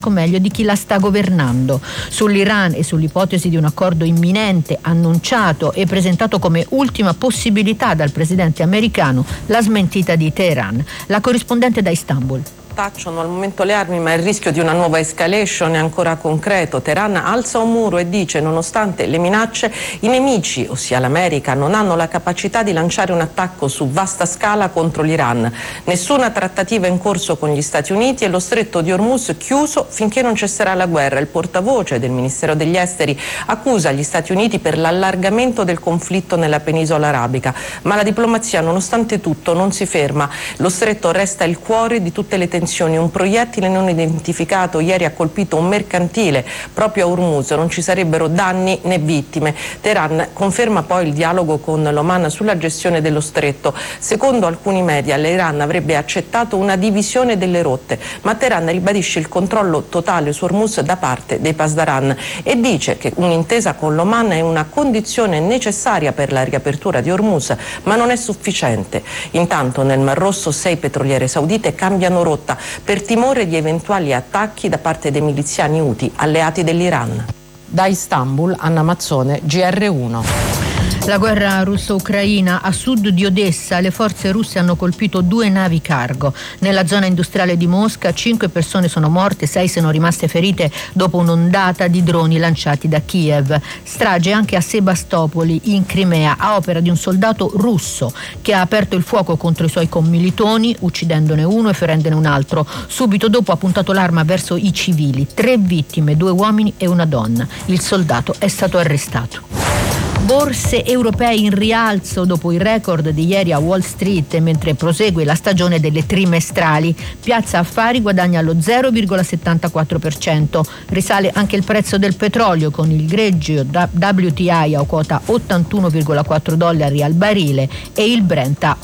meglio di chi la sta governando. Sull'Iran e sull'ipotesi di un accordo imminente annunciato e presentato come ultima possibilità dal presidente americano, la smentita di Teheran. La corrispondente da Istanbul. Tacciono al momento le armi, ma il rischio di una nuova escalation è ancora concreto. Teheran alza un muro e dice: nonostante le minacce, i nemici, ossia l'America, non hanno la capacità di lanciare un attacco su vasta scala contro l'Iran. Nessuna trattativa in corso con gli Stati Uniti e lo stretto di Hormuz chiuso finché non cesserà la guerra. Il portavoce del Ministero degli Esteri accusa gli Stati Uniti per l'allargamento del conflitto nella penisola arabica, ma la diplomazia nonostante tutto non si ferma. Lo stretto resta il cuore di tutte le tensioni. Un proiettile non identificato ieri ha colpito un mercantile proprio a Hormuz, non ci sarebbero danni né vittime. Teheran conferma poi il dialogo con l'Oman sulla gestione dello stretto. Secondo alcuni media l'Iran avrebbe accettato una divisione delle rotte, ma Teheran ribadisce il controllo totale su Hormuz da parte dei Pasdaran e dice che un'intesa con l'Oman è una condizione necessaria per la riapertura di Hormuz, ma non è sufficiente. Intanto nel Mar Rosso 6 petroliere saudite cambiano rotta per timore di eventuali attacchi da parte dei miliziani Houthi, alleati dell'Iran. Da Istanbul, Anna Mazzone, GR1. La guerra russo-ucraina. A sud di Odessa le forze russe hanno colpito 2 navi cargo. Nella zona industriale di Mosca 5 persone sono morte, 6 sono rimaste ferite dopo un'ondata di droni lanciati da Kiev. Strage anche a Sebastopoli, in Crimea, a opera di un soldato russo che ha aperto il fuoco contro i suoi commilitoni, uccidendone uno e ferendone un altro. Subito dopo ha puntato l'arma verso i civili. 3 vittime, 2 uomini e una donna. Il soldato è stato arrestato. Borse europee in rialzo dopo il record di ieri a Wall Street, mentre prosegue la stagione delle trimestrali. Piazza Affari guadagna lo 0,74%. Risale anche il prezzo del petrolio, con il greggio WTI a quota $81,4 al barile e il Brent a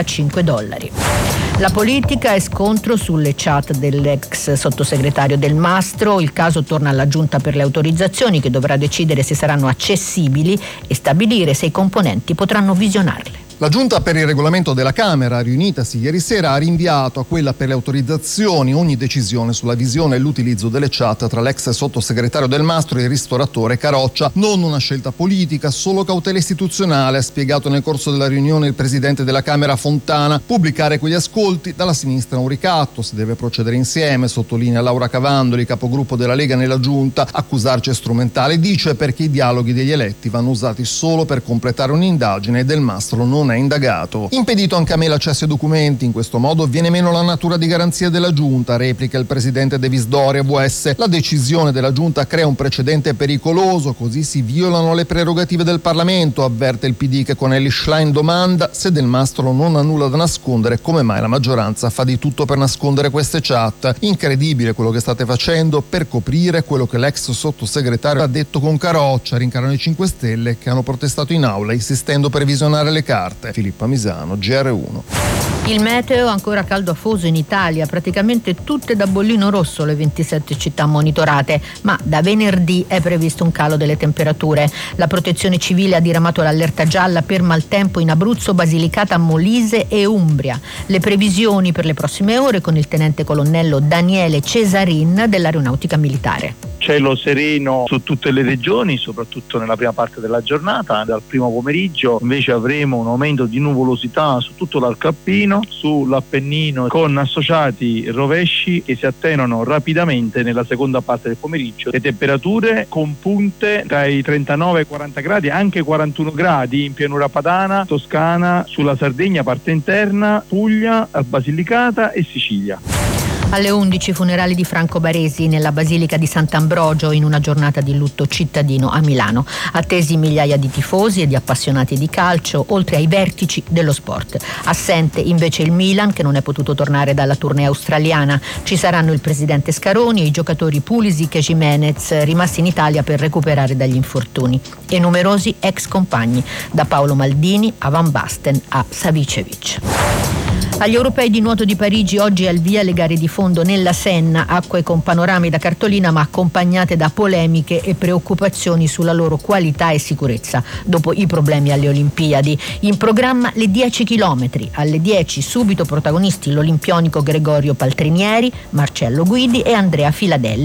$85. La politica e scontro sulle chat dell'ex sottosegretario Del Mastro. Il caso torna alla Giunta per le autorizzazioni, che dovrà decidere se saranno accessibili e stabilire se i componenti potranno visionarle. La Giunta per il regolamento della Camera, riunitasi ieri sera, ha rinviato a quella per le autorizzazioni ogni decisione sulla visione e l'utilizzo delle chat tra l'ex sottosegretario Del Mastro e il ristoratore Caroccia. Non una scelta politica, solo cautela istituzionale, ha spiegato nel corso della riunione il presidente della Camera Fontana. Pubblicare quegli ascolti dalla sinistra è un ricatto, si deve procedere insieme, sottolinea Laura Cavandoli, capogruppo della Lega nella Giunta. Accusarci è strumentale, dice, perché i dialoghi degli eletti vanno usati solo per completare un'indagine e Del Mastro non è indagato. Impedito anche a me l'accesso ai documenti, in questo modo viene meno la natura di garanzia della Giunta, replica il presidente De Visdori a VS. La decisione della Giunta crea un precedente pericoloso, così si violano le prerogative del Parlamento, avverte il PD, che con Elly Schlein domanda: se Del Mastro non ha nulla da nascondere, come mai la maggioranza fa di tutto per nascondere queste chat? Incredibile quello che state facendo per coprire quello che l'ex sottosegretario ha detto con Caroccia, rincarano i 5 Stelle, che hanno protestato in aula insistendo per visionare le carte. Filippa Misano, GR1. Il meteo ancora caldo afoso in Italia, praticamente tutte da bollino rosso le 27 città monitorate, ma da venerdì è previsto un calo delle temperature. La Protezione Civile ha diramato l'allerta gialla per maltempo in Abruzzo, Basilicata, Molise e Umbria. Le previsioni per le prossime ore con il tenente colonnello Daniele Cesarin dell'Aeronautica Militare. Cielo sereno su tutte le regioni, soprattutto nella prima parte della giornata. Dal primo pomeriggio invece avremo un aumento di nuvolosità su tutto l'arco alpino, sull'Appennino, con associati rovesci che si attenuano rapidamente nella seconda parte del pomeriggio. Le temperature con punte tra i 39 e i 40 gradi, anche 41 gradi in pianura padana, Toscana, sulla Sardegna, parte interna, Puglia, Basilicata e Sicilia. Alle 11 funerali di Franco Baresi nella Basilica di Sant'Ambrogio, in una giornata di lutto cittadino a Milano. Attesi migliaia di tifosi e di appassionati di calcio, oltre ai vertici dello sport. Assente invece il Milan, che non è potuto tornare dalla tournée australiana. Ci saranno il presidente Scaroni e i giocatori Pulisic e Jimenez, rimasti in Italia per recuperare dagli infortuni. E numerosi ex compagni, da Paolo Maldini a Van Basten a Savicevic. Agli europei di nuoto di Parigi oggi al via le gare di fondo nella Senna, acque con panorami da cartolina ma accompagnate da polemiche e preoccupazioni sulla loro qualità e sicurezza dopo i problemi alle Olimpiadi. In programma le 10 chilometri, alle 10 subito protagonisti l'olimpionico Gregorio Paltrinieri, Marcello Guidi e Andrea Filadelli.